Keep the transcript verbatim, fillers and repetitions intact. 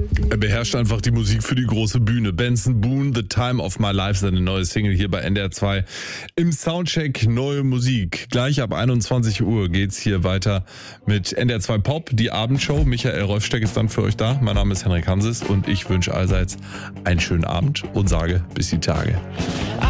Er beherrscht einfach die Musik für die große Bühne. Benson Boone, The Time of My Life, seine neue Single hier bei N D R zwei. Im Soundcheck neue Musik. Gleich ab einundzwanzig Uhr geht's hier weiter mit N D R zwei Pop, die Abendshow. Michael Rolfsteck ist dann für euch da. Mein Name ist Henrik Hanses und ich wünsche allseits einen schönen Abend und sage bis die Tage.